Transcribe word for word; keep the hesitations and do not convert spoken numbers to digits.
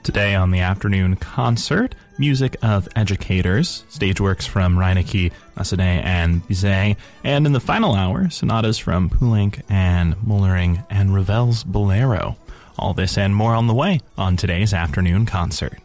Today on the afternoon concert, music of educators, stage works from Reinecke, Massenet, and Bizet, and in the final hour, sonatas from Poulenc and Mullering and Ravel's Bolero. All this and more on the way on today's afternoon concert.